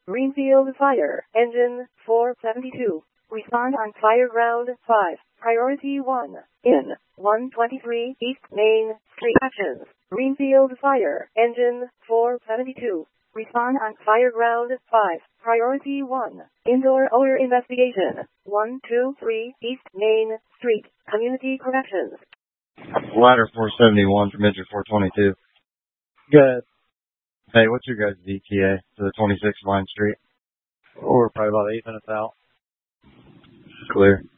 Greenfield Fire, Engine 472. Respond on fire ground 5. Priority 1. In 123 East Main Street. Actions. Greenfield Fire, Engine 472. Respond on fire ground 5. Priority 1. Indoor odor investigation. 123 East Main Street. Community corrections. Ladder 471 from Engine 422. Good. Hey, what's your guys' ETA to the 26 Line Street? We're probably about 8 minutes out. Clear.